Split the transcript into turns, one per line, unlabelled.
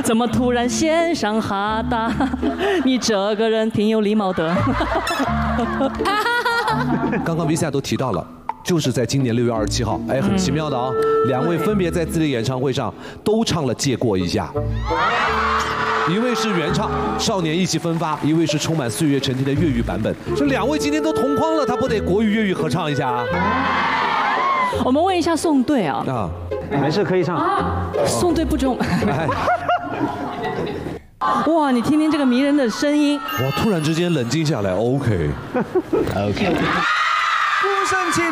怎么突然献上哈达？你这个人挺有礼貌的。
刚刚 Visa 都提到了。就是在今年6月27号，哎，很奇妙的啊，两位分别在自己的演唱会上都唱了《借过一下》，一位是原唱《少年意气风发》，一位是充满岁月沉淀的粤语版本。这两位今天都同框了，他不得国语粤语合唱一下啊？
我们问一下宋队啊。
啊，
没事可以唱。
宋队不中。哇，你听听这个迷人的声音。
哇，突然之间冷静下来 ，OK。
不生气。